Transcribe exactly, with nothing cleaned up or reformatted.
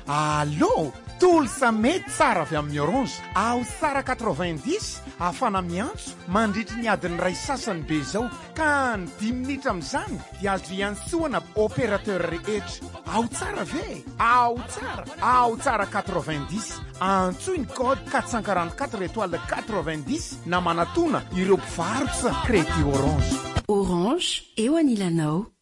Allô, tolsa mety tsara avy amin'ny Orange. Ao tsara quatre-vingt-dix afana miantso mandritry ny adiny ray sasany be zao ka ny dimy minitra amin'izany dia azo iantsoana opérateur rehetra. Ao tsara ve? Ao tsara, ao tsara quatre-vingt-dix. Antsoy ny code quatre cent quarante-quatre étoile quatre-vingt-dix na manatona ireo mpivarotra crédit Orange. Orange eo anilanao.